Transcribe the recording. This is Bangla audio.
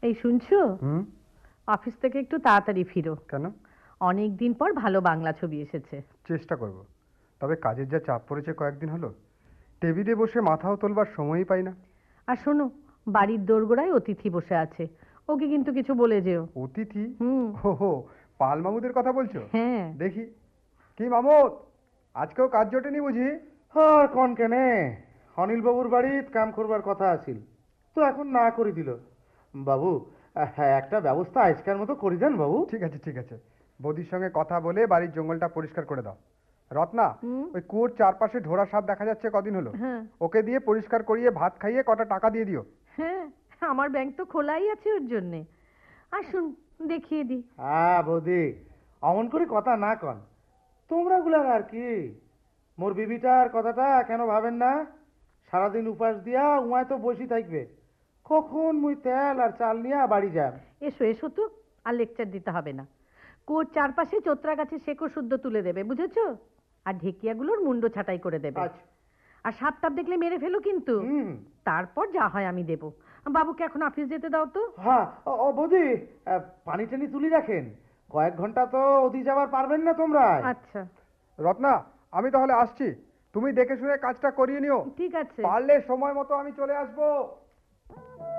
এই শুনছো, হুম। অফিস থেকে একটু তাড়াতাড়ি ফিরো। কেন? অনেক দিন পর ভালো বাংলা ছবি এসেছে। চেষ্টা করব। তবে কাজের যা চাপ পড়েছে কয়েকদিন হলো, টেবিলে বসে মাথাও তোলবার সময়ই পাই না। আর শোনো, বাড়ির দোরগোড়ায় অতিথি বসে আছে, ওকে কিন্তু কিছু বলে যেও। অতিথি? হুম। হো, পাল মামুদের কথা বলছো? হ্যাঁ। দেখি। কি মামুদ, আজকেও কাজ জোটেনি বুঝি? আর কন কেনে অনিল বাবুর বাড়িত কাম করবার কথা আছিল, তো এখন না করে দিল। বাবু, হ্যাঁ, একটা ব্যবস্থা আজকের মতো করে দেন বাবু। ঠিক আছে ঠিক আছে, বৌদির সঙ্গে কথা বলে বাড়ির জঙ্গলটা পরিষ্কার করে দাও। রত্না, হুম। ওই কুয়োর চারপাশে ঢোড়া সাপ দেখা যাচ্ছে কদিন হলো, হ্যাঁ ওকে দিয়ে পরিষ্কার করিয়ে ভাত খাইয়ে কটা টাকা দিয়ে দিও। হ্যাঁ, আমার ব্যাংক তো খোলাই আছে ওর জন্যে। আসুন, দেখিয়ে দিই। হ্যাঁ বৌদি, অমন করে কথা না কন। তোমরা গুলার আর কি, মোর বিবিটার কথাটা কেন ভাবেন না? সারাদিন উপাস দিয়া উমায় তো বসি থাকবে, কখন মুই তেল আর চাল নিয়া বাড়ি যাম। এসো এসো তো, আর লেকচার দিতে হবে না। কুয়োর চারপাশে চোত্রা গাছে শেকড় শুদ্ধ তুলে দেবে, বুঝেছো? আর ঢেকিয়াগুলোর মুন্ডো ছাঁটাই করে দেবে। আচ্ছা। আর সাপ টাপ দেখলে মেরে ফেলো কিন্তু। হুম। তারপর যা হয় আমি দেবো। বাবুকে এখন অফিস যেতে দাও তো। হ্যাঁ, ও বৌদি, পানি টানি তুলি রাখেন, কয়েক ঘন্টা তো অতি যাবার পারবেন না তোমরা। আচ্ছা, রত্না, আমি তাহলে আসছি, তুমি দেখে শুনে কাজটা করিয়ে নিও। ঠিক আছে। পারলে সময় মতো আমি চলে আসবো।